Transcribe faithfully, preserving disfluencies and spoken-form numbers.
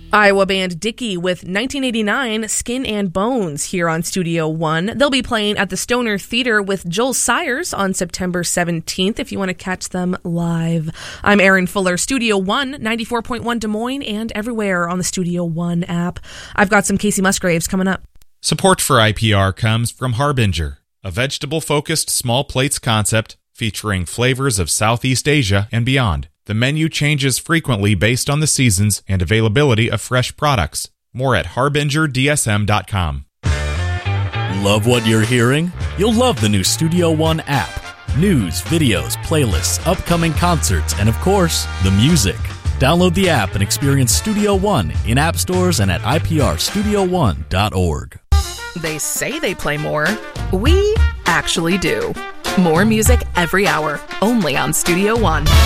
Iowa band Dickie with nineteen eighty-nine Skin and Bones here on Studio One. They'll be playing at the Stoner Theater with Joel Sires on September seventeenth if you want to catch them live. I'm Erin Fuller, Studio One, ninety-four point one Des Moines and everywhere on the Studio One app. I've got some Casey Musgraves coming up. Support for I P R comes from Harbinger, a vegetable-focused small plates concept featuring flavors of Southeast Asia and beyond. The menu changes frequently based on the seasons and availability of fresh products. More at harbinger d s m dot com. Love what you're hearing? You'll love the new Studio One app. News, videos, playlists, upcoming concerts, and of course, the music. Download the app and experience Studio One in app stores and at i p r studio one dot org. They say they play more. We actually do. More music every hour, only on Studio One.